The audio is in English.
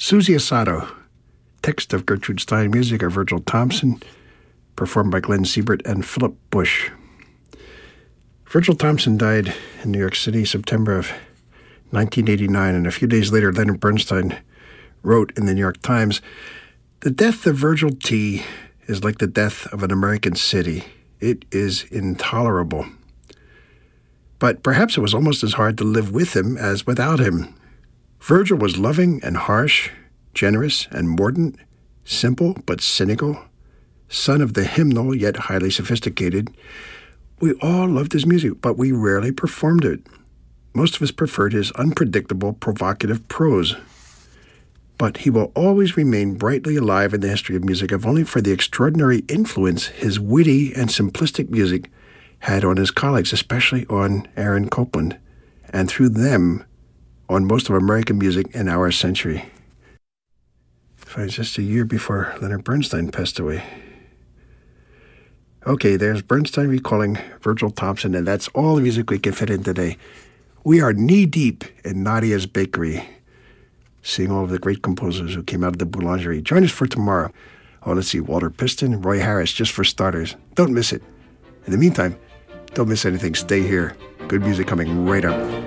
Susie Asado, text of Gertrude Stein, music of Virgil Thomson, performed by Glenn Siebert and Philip Bush. Virgil Thomson died in New York City, September of 1989, and a few days later, Leonard Bernstein wrote in the New York Times, "The death of Virgil T. is like the death of an American city. It is intolerable." But perhaps it was almost as hard to live with him as without him. Virgil was loving and harsh, generous and mordant, simple but cynical, son of the hymnal yet highly sophisticated. We all loved his music, but we rarely performed it. Most of us preferred his unpredictable, provocative prose. But he will always remain brightly alive in the history of music, if only for the extraordinary influence his witty and simplistic music had on his colleagues, especially on Aaron Copland, and through them, on most of American music in our century. It was just a year before Leonard Bernstein passed away. Okay, there's Bernstein recalling Virgil Thomson, and that's all the music we can fit in today. We are knee-deep in Nadia's Bakery, seeing all of the great composers who came out of the Boulangerie. Join us for tomorrow. Oh, let's see, Walter Piston, Roy Harris, just for starters. Don't miss it. In the meantime, don't miss anything. Stay here. Good music coming right up.